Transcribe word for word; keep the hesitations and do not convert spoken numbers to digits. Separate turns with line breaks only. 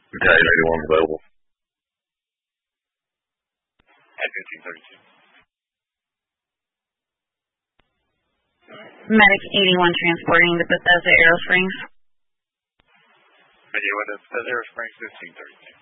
Battalion eighty-one available.
At fifteen thirty-two.
Medic eighty-one transporting to Bethesda Aerosprings.
Medic eighty-one to Bethesda Aerosprings, fifteen thirty-two.